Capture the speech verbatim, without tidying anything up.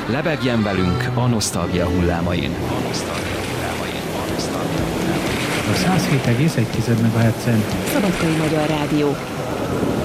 Lebegjen velünk a nosztalgia hullámain. A száz hét egész egy MHz-en Szabadkai Magyar Rádió.